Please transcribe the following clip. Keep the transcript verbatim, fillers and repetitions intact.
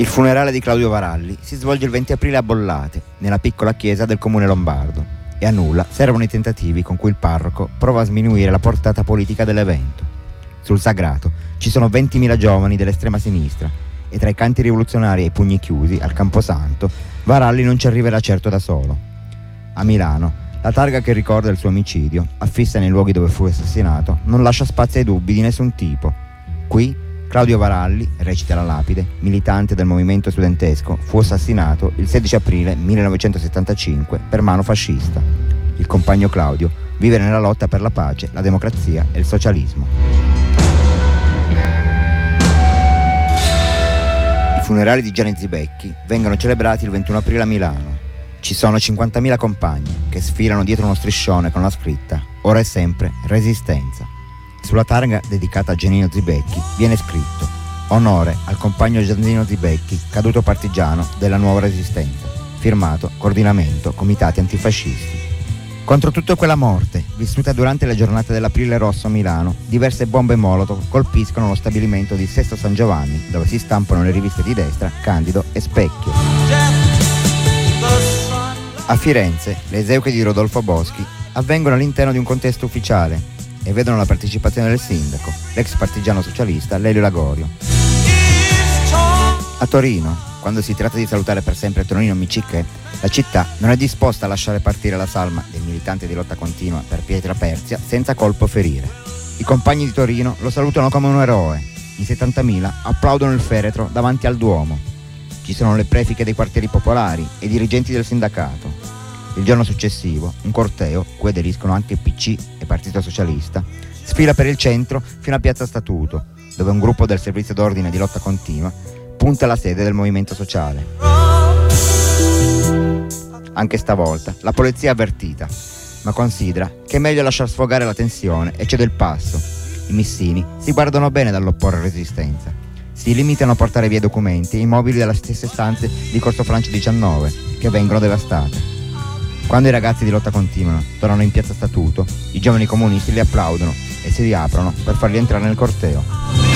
Il funerale di Claudio Varalli si svolge il venti aprile a Bollate, nella piccola chiesa del comune lombardo, e a nulla servono i tentativi con cui il parroco prova a sminuire la portata politica dell'evento. Sul sagrato ci sono ventimila giovani dell'estrema sinistra e tra i canti rivoluzionari e i pugni chiusi al Camposanto, Varalli non ci arriverà certo da solo. A Milano, la targa che ricorda il suo omicidio, affissa nei luoghi dove fu assassinato, non lascia spazio ai dubbi di nessun tipo. Qui Claudio Varalli, recita la lapide, militante del movimento studentesco, fu assassinato il sedici aprile millenovecentosettantacinque per mano fascista. Il compagno Claudio vive nella lotta per la pace, la democrazia e il socialismo. I funerali di Gianni Zibecchi vengono celebrati il ventuno aprile a Milano. Ci sono cinquantamila compagni che sfilano dietro uno striscione con la scritta «Ora e sempre Resistenza». Sulla targa dedicata a Giannino Zibecchi viene scritto «Onore al compagno Giannino Zibecchi, caduto partigiano della nuova Resistenza, firmato Coordinamento Comitati Antifascisti». Contro tutta quella morte, vissuta durante le giornate dell'Aprile Rosso a Milano, diverse bombe Molotov colpiscono lo stabilimento di Sesto San Giovanni, dove si stampano le riviste di destra Candido e Specchio. A Firenze, le esequie di Rodolfo Boschi avvengono all'interno di un contesto ufficiale e vedono la partecipazione del sindaco, l'ex partigiano socialista Lelio Lagorio. A Torino, quando si tratta di salutare per sempre Tonino Miccichè, la città non è disposta a lasciare partire la salma del militante di lotta continua per Pietra Perzia senza colpo ferire. I compagni di Torino lo salutano come un eroe. In settantamila applaudono il feretro davanti al Duomo. Ci sono le prefighe dei quartieri popolari e i dirigenti del sindacato. Il giorno successivo, un corteo, cui aderiscono anche P C e Partito Socialista, sfila per il centro fino a Piazza Statuto, dove un gruppo del servizio d'ordine di lotta continua punta alla sede del movimento sociale. Anche stavolta la polizia è avvertita, ma considera che è meglio lasciar sfogare la tensione e cede il passo. I missini si guardano bene dall'opporre resistenza. Si limitano a portare via documenti e i mobili delle stesse stanze di Corso Francia diciannove, che vengono devastate. Quando i ragazzi di lotta continua tornano in Piazza Statuto, i giovani comunisti li applaudono e si riaprono per farli entrare nel corteo.